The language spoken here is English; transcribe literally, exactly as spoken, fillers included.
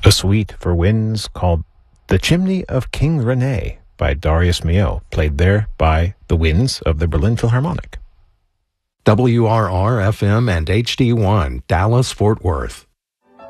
A suite for winds called The Chimney of King Rene by Darius Milhaud, played there by the winds of the Berlin Philharmonic. W R R F M and H D one, Dallas, Fort Worth.